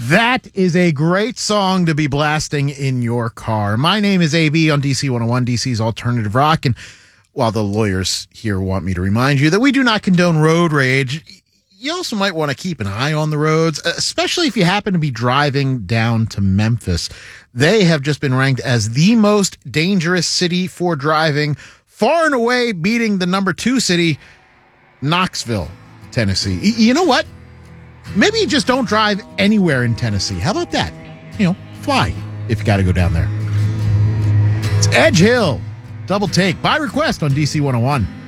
That is a great song to be blasting in your car. My name is AB on DC 101, DC's Alternative Rock. And while the lawyers here want me to remind you that we do not condone road rage, you also might want to keep an eye on the roads, especially if you happen to be driving down to Memphis. They have just been ranked as the most dangerous city for driving, far and away beating the number 2 city, Knoxville, Tennessee. You know what? Maybe you just don't drive anywhere in Tennessee. How about that? Fly if you got to go down there. It's Edge Hill. Double Take by request on DC 101.